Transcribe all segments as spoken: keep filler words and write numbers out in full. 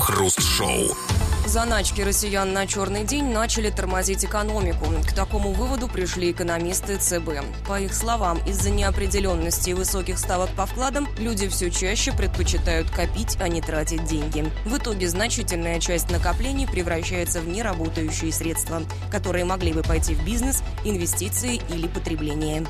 Крем-хруст-шоу. Заначки россиян на черный день начали тормозить экономику. К такому выводу пришли экономисты ЦБ. По их словам, из-за неопределенности и высоких ставок по вкладам люди все чаще предпочитают копить, а не тратить деньги. В итоге значительная часть накоплений превращается в неработающие средства, которые могли бы пойти в бизнес, инвестиции или потребление.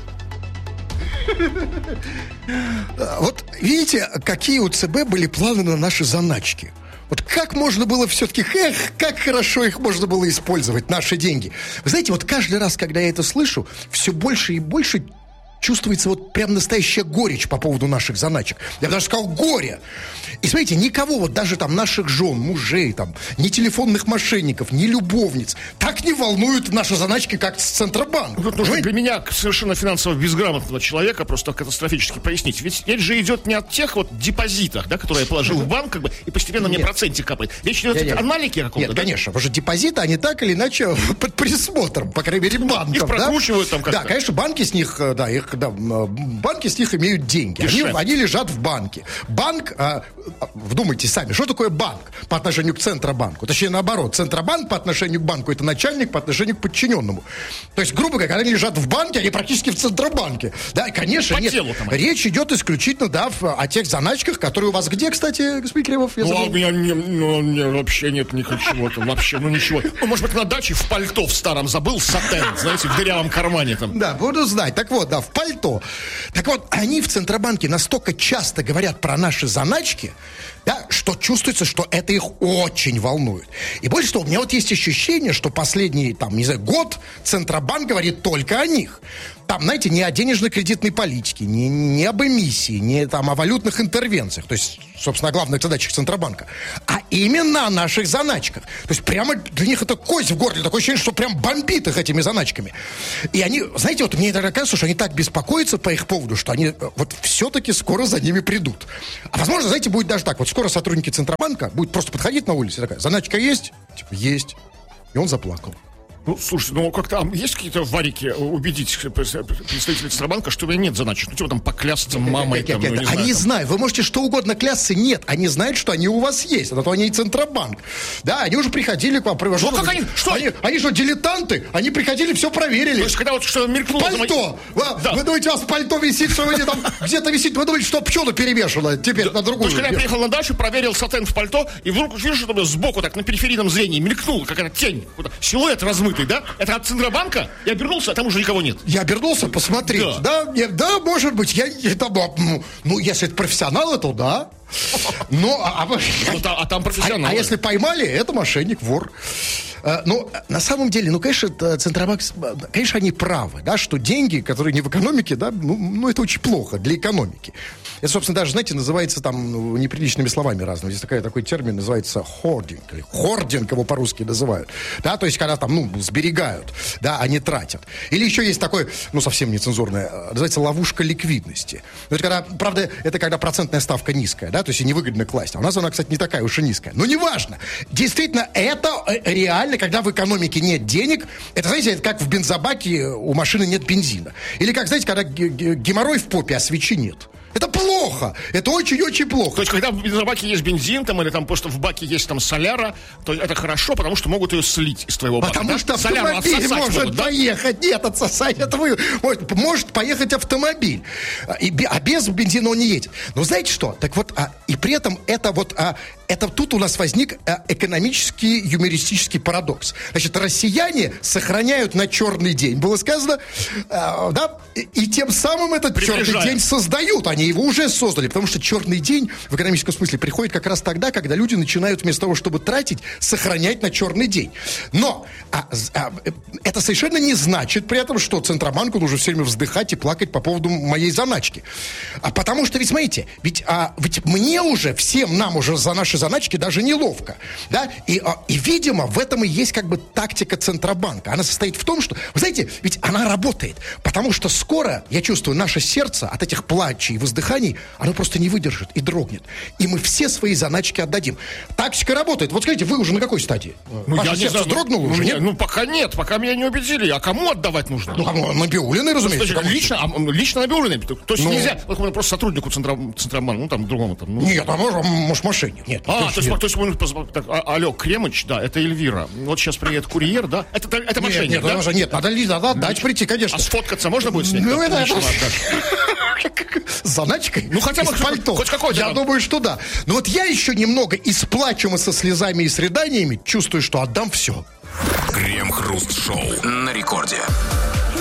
Вот видите, какие у ЦБ были планы на наши заначки. Вот как можно было все-таки, эх, как хорошо их можно было использовать, наши деньги. Вы знаете, вот каждый раз, когда я это слышу, все больше и больше чувствуется вот прям настоящая горечь по поводу наших заначек. Я бы даже сказал, горе. И смотрите, никого, вот даже там наших жен, мужей, там, ни телефонных мошенников, ни любовниц так не волнуют наши заначки, как с Центробанка. Вот нужно для меня, совершенно финансово безграмотного человека, просто катастрофически пояснить. Ведь речь же идет не о тех вот депозитах, да, которые я положил в банк, как бы, и постепенно Нет. мне процентик капает. Речь идет Нет, о маленьких каком-то, Нет, да? конечно, потому что депозиты, они так или иначе под присмотром, по крайней мере, банков. Их прокручивают да? там как-то. Да, конечно, банки с них, да, их, да, банки с них имеют деньги. Они, они лежат в банке. Банк, а, вдумайтесь сами, что такое банк по отношению к Центробанку? Точнее, наоборот, Центробанк по отношению к банку — это начальник по отношению к подчиненному. То есть, грубо говоря, когда они лежат в банке, они практически в Центробанке. Да, и, конечно, по нет, телу, там, речь идет исключительно, да, о тех заначках, которые у вас где, кстати, господин Кремов? Я Ну, а забыл. у меня не, ну, не, вообще нет ничего там, вообще, ну ничего. Ну, может быть, на даче в пальто в старом забыл сатен, знаете, в дырявом кармане там. Да, буду знать. Так вот, да, в пальто. Так вот, они в Центробанке настолько часто говорят про наши заначки, да, что чувствуется, что это их очень волнует. И больше того, у меня вот есть ощущение, что последний, там, не знаю, год Центробанк говорит только о них. Там, знаете, не о денежно-кредитной политике, не, не об эмиссии, не там, о валютных интервенциях, то есть, собственно, о главных задачах Центробанка, а именно о наших заначках. То есть прямо для них это кость в горле, такое ощущение, что прям бомбит их этими заначками. И они, знаете, вот мне иногда кажется, что они так беспокоятся по их поводу, что они вот все-таки скоро за ними придут. А возможно, знаете, будет даже так, вот скоро сотрудники Центробанка будут просто подходить на улице и такая: заначка есть? Типа, есть. И он заплакал. Ну, слушайте, ну как-то а есть какие-то варики убедить представителей Центробанка, что у меня нет заначек? Ну, типа там поклясться мамой, там, ну, не знаю. Они там. знают, вы можете что угодно клясться, нет, они знают, что они у вас есть, а то они и Центробанк. Да, они уже приходили к вам. Ну, как они? Что? Они, они что, дилетанты? Они приходили, все проверили. То есть, когда вот что мелькнуло... Пальто! Вы, да. вы думаете, у вас пальто висит, что вы там где-то висит, вы думаете, что пчелу перевешено теперь да. на другую? То есть, когда я приехал на дачу, проверил сатен в пальто, и вдруг вижу, что сбоку, так, на периферийном зрении мелькнула какая-то тень, силуэт размытый, да? Это от Центробанка? Я обернулся, а там уже никого нет. Я обернулся посмотреть. Да, да, да, может быть. Я, это, ну, ну, если это профессионалы, то да. Но, а, а, а, а там профессионалы. А, а если поймали, это мошенник, вор. А, ну, на самом деле, ну, конечно, Центробанк, конечно, они правы, да, что деньги, которые не в экономике, да, ну, ну, это очень плохо для экономики. Это, собственно, даже, знаете, называется там ну, неприличными словами разными. Здесь такой, такой термин называется хординг. Или хординг его по-русски называют. Да, то есть, когда там, ну, сберегают, да, а не тратят. Или еще есть такой, ну, совсем нецензурное, называется ловушка ликвидности. Это когда, правда, это когда процентная ставка низкая, да, то есть невыгодно класть. А у нас она, кстати, не такая уж и низкая. Но неважно. Действительно, это реально, когда в экономике нет денег, это, знаете, это как в бензобаке у машины нет бензина. Или как, знаете, когда геморрой в попе, а свечи нет. Это плохо. Это очень-очень плохо. То есть, когда в бензобаке есть бензин, там, или там просто в баке есть там соляра, то это хорошо, потому что могут ее слить из твоего бака. Потому да? что Соляру автомобиль может могут, да? поехать. Нет, отсосать это вы. Может, может поехать автомобиль. И, а без бензина он не едет. Но знаете что? Так вот, а, и при этом это вот... А, это тут у нас возник а, экономический юмористический парадокс. Значит, россияне сохраняют на черный день, было сказано, а, да, и, и тем самым этот черный день создают. Они его уже создали, потому что черный день в экономическом смысле приходит как раз тогда, когда люди начинают вместо того, чтобы тратить, сохранять на черный день. Но а, а, это совершенно не значит при этом, что Центробанку нужно все время вздыхать и плакать по поводу моей заначки. А потому что, ведь смотрите, ведь, а, ведь мне уже, всем нам уже за наши заначки даже неловко. Да? И, а, и, видимо, в этом и есть как бы тактика Центробанка. Она состоит в том, что, вы знаете, ведь она работает. Потому что скоро, я чувствую, наше сердце от этих плачей, воздыханий, оно просто не выдержит и дрогнет. И мы все свои заначки отдадим. Тактика работает. Вот скажите, вы уже на какой стадии? Ну, Ваше я не сердце знаю, дрогнуло ну, уже, нет? Ну, пока нет, пока меня не убедили. А кому отдавать нужно? Ну, кому? Набиуллиной, разумеется. Слушайте, лично, а, лично Набиуллиной. То есть Ну. нельзя, вот, просто сотруднику Центробанка, ну, там, другому там. Ну. Нет, а может, может мошенник. Нет. А, точно то есть, нет. то есть, мы поз- так, а- алло, Кремыч, да, это Эльвира. Вот сейчас приедет курьер, да? Это, это, это Нет, мошенник, нет, да? надо, нет, надо, ли- надо отдать прийти, конечно. А сфоткаться можно будет с ней? Ну, Как это- лично это- отдашь? С заначкой? Ну, хотя бы Из хоть- пальто. хоть какой-то Я там. думаю, что да. Но вот я еще немного и с плачем, и со слезами, и с рыданиями чувствую, что отдам все. Крем-хруст-шоу на рекорде.